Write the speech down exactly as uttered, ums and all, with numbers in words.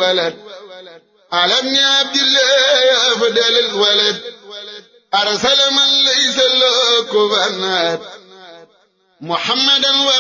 وولد على ابن عبد الله أفضل الولد أرسل من ليس له كفوا محمدا